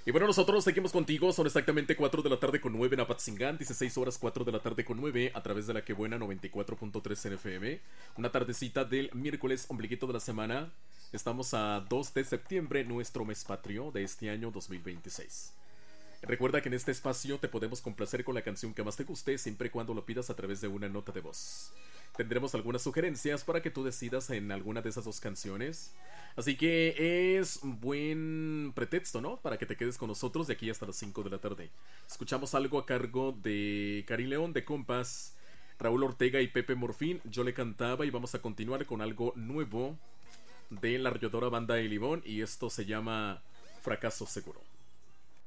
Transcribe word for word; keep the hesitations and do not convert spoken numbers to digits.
Y bueno, nosotros seguimos contigo, son exactamente cuatro de la tarde con nueve en Apatzingán, dieciséis horas cuatro de la tarde con nueve a través de la que buena noventa y cuatro punto tres en F M. Una tardecita del miércoles, ombliguito de la semana. Estamos a dos de septiembre, nuestro mes patrio de este año dos mil veintiséis. Recuerda que en este espacio te podemos complacer con la canción que más te guste, siempre y cuando lo pidas a través de una nota de voz. Tendremos algunas sugerencias para que tú decidas en alguna de esas dos canciones. Así que es un buen pretexto, ¿no? Para que te quedes con nosotros de aquí hasta las cinco de la tarde. Escuchamos algo a cargo de Cari León de Compas, Raúl Ortega y Pepe Morfín. Yo le cantaba y vamos a continuar con algo nuevo de la arrolladora banda El Limón. Y esto se llama Fracaso Seguro.